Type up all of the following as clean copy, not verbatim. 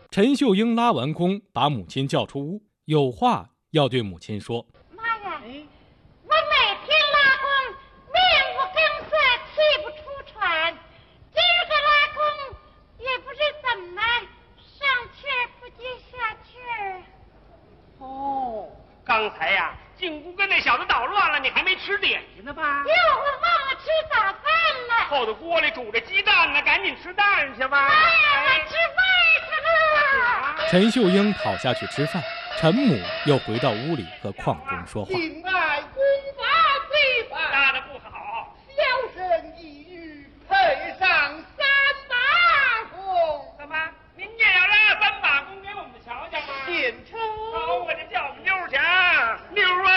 陈秀英拉完弓，把母亲叫出屋，有话要对母亲说。 妈呀，我每天拉弓，面无更色，气不出喘。今儿个拉弓，也不知怎么上气儿不接下气儿。 哦，刚才呀，进屋跟那小子捣乱了，你还没吃点心呢吧？ 哟，我忘了吃早饭了。 后头锅里煮着鸡蛋呢，赶紧吃蛋去吧。 妈呀，我吃饭去了。 陈秀英跑下去吃饭，陈母又回到屋里和邝中说话。 敬爱功法非凡， 拉得不好， 小生一语配上3把弓。 怎么？您也要拉3把弓给我们瞧瞧吗？ 献丑。 好，我就叫我们妞儿去啊，妞儿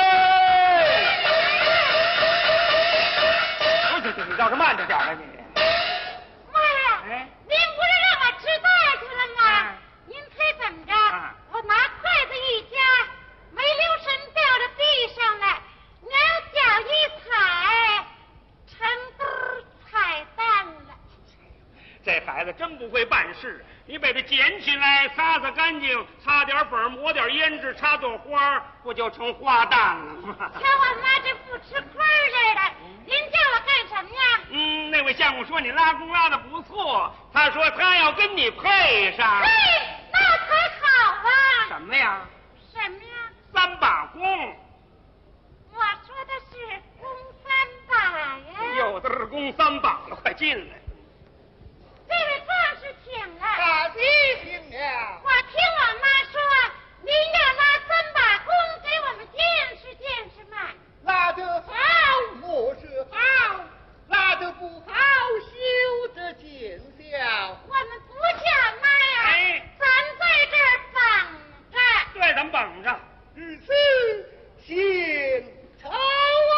啊！你倒是慢着点吧你。 妈呀，您不是让我吃饭去了吗？您猜怎么着？我拿筷子一夹，没留神掉到地上了，娘脚一踩，成堆踩蛋了。 这孩子真不会办事，你把它捡起来，擦擦干净，擦点粉，抹点胭脂，插朵花，不就成花旦了吗？ 瞧我妈这不吃亏似的，您叫我干什么呀？ 那位相公说你拉弓拉得不错，他说他要跟你配上。 嘿，那才好啊！ 什么呀什么呀 ？3把弓。 我说的是弓3把呀。 有的是弓3把了，快进来。 这位壮士请了。 大吉请了。 我听我妈说，您要拉3把弓给我们见识见识嘛。 拉得好，莫是好；拉得不好，休得见笑。 我们不叫妈呀，咱在这儿绑着。 对，咱们绑着。 如此，献丑啊！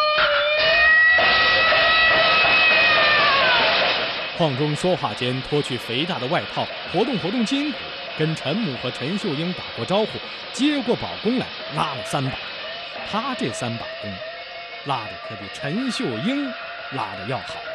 邝中说话间脱去肥大的外套，活动活动筋骨，跟陈母和陈秀英打过招呼，接过宝弓来拉了3把。他这3把弓，拉的可比陈秀英拉的要好。